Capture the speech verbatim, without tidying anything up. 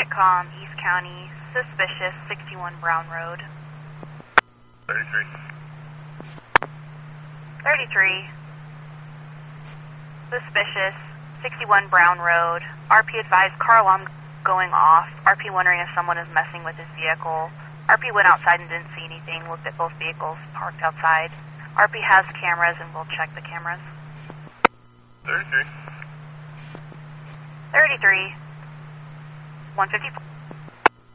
Vietcom, East County, suspicious, sixty-one Brown Road. thirty-three. thirty-three. Suspicious, sixty-one Brown Road. R P advised car alarm going off. R P wondering if someone is messing with his vehicle. R P went outside and didn't see anything, looked at both vehicles parked outside. R P has cameras and will check the cameras. thirty-three. thirty-three. one fifty-four.